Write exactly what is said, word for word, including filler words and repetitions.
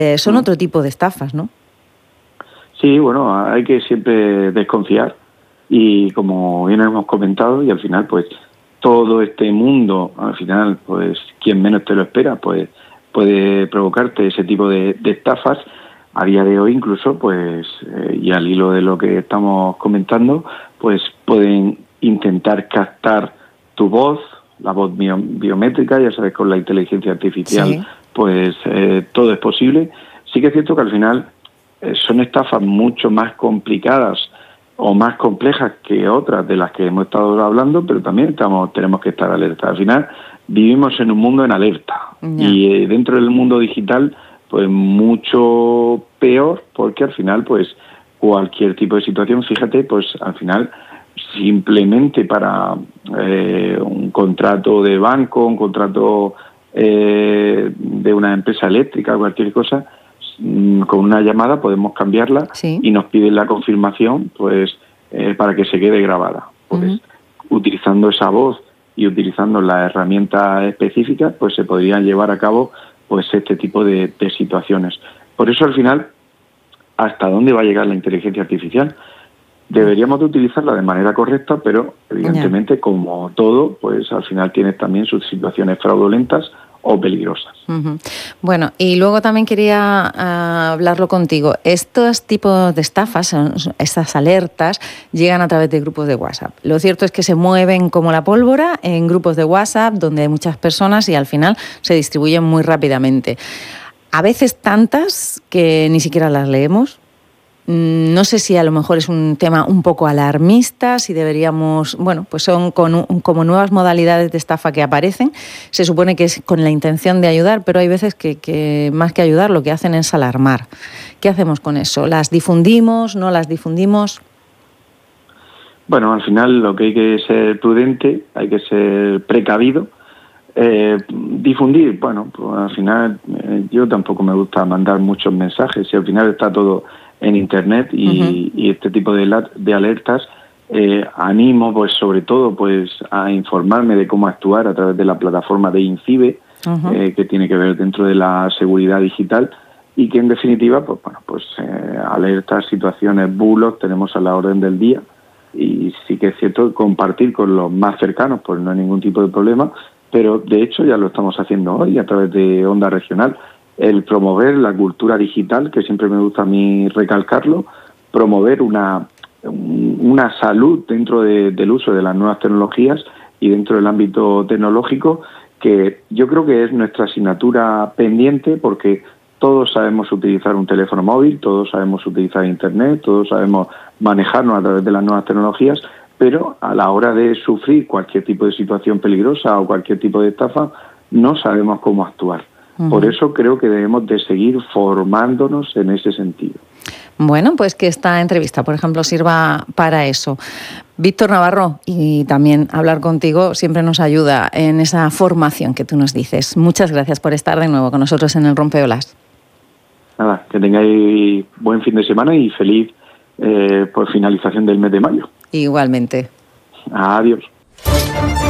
Eh, son otro tipo de estafas, ¿no? Sí, bueno, hay que siempre desconfiar y como bien hemos comentado, y al final pues todo este mundo, al final pues quien menos te lo espera, pues puede provocarte ese tipo de, de estafas. A día de hoy incluso pues eh, y al hilo de lo que estamos comentando, pues pueden intentar captar tu voz, la voz bio, biométrica, ya sabes, con la inteligencia artificial, Sí. pues eh, todo es posible. Sí que es cierto que al final eh, son estafas mucho más complicadas o más complejas que otras de las que hemos estado hablando, pero también estamos tenemos que estar alerta. Al final vivimos en un mundo en alerta Ya. y eh, dentro del mundo digital pues mucho peor, porque al final pues cualquier tipo de situación, fíjate, pues al final simplemente para eh, un contrato de banco, un contrato eh, de una empresa eléctrica, cualquier cosa, con una llamada podemos cambiarla Sí. y nos piden la confirmación pues eh, para que se quede grabada. Pues Uh-huh. utilizando esa voz y utilizando las herramientas específicas, pues se podrían llevar a cabo pues este tipo de, de situaciones. Por eso al final, ¿hasta dónde va a llegar la inteligencia artificial? Deberíamos de utilizarla de manera correcta, pero evidentemente, yeah. como todo, pues al final tiene también sus situaciones fraudulentas o peligrosas. Uh-huh. Bueno, y luego también quería uh, hablarlo contigo. Estos tipos de estafas, estas alertas, llegan a través de grupos de WhatsApp. Lo cierto es que se mueven como la pólvora en grupos de WhatsApp donde hay muchas personas y al final se distribuyen muy rápidamente. A veces tantas que ni siquiera las leemos. No sé si a lo mejor es un tema un poco alarmista, si deberíamos, bueno, pues son con, como nuevas modalidades de estafa que aparecen. Se supone que es con la intención de ayudar, pero hay veces que, que más que ayudar lo que hacen es alarmar. ¿Qué hacemos con eso? ¿Las difundimos? ¿No las difundimos? Bueno, al final lo que hay que ser prudente, hay que ser precavido. Eh, difundir, bueno, pues al final eh, yo tampoco me gusta mandar muchos mensajes, y al final está todo en internet y, uh-huh. y este tipo de, de alertas eh, animo pues sobre todo pues a informarme de cómo actuar a través de la plataforma de INCIBE, uh-huh. eh, que tiene que ver dentro de la seguridad digital y que en definitiva pues bueno pues eh, alertas, situaciones, bulos tenemos a la orden del día y sí que es cierto compartir con los más cercanos pues no hay ningún tipo de problema, pero de hecho ya lo estamos haciendo hoy a través de Onda Regional. El promover la cultura digital, que siempre me gusta a mí recalcarlo, promover una, una salud dentro de, del uso de las nuevas tecnologías y dentro del ámbito tecnológico, que yo creo que es nuestra asignatura pendiente porque todos sabemos utilizar un teléfono móvil, todos sabemos utilizar Internet, todos sabemos manejarnos a través de las nuevas tecnologías, pero a la hora de sufrir cualquier tipo de situación peligrosa o cualquier tipo de estafa, no sabemos cómo actuar. Por eso creo que debemos de seguir formándonos en ese sentido. Bueno, pues que esta entrevista, por ejemplo, sirva para eso. Víctor Navarro, y también hablar contigo siempre nos ayuda en esa formación que tú nos dices. Muchas gracias por estar de nuevo con nosotros en el Rompeolas. Nada, que tengáis buen fin de semana y feliz eh, por finalización del mes de mayo. Igualmente. Adiós.